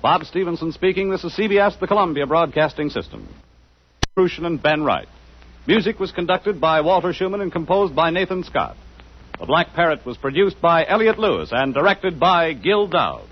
Bob Stevenson speaking. This is CBS, the Columbia Broadcasting System. Crucian and Ben Wright. Music was conducted by Walter Schumann and composed by Nathan Scott. The Black Parrot was produced by Elliott Lewis and directed by Gil Dowd.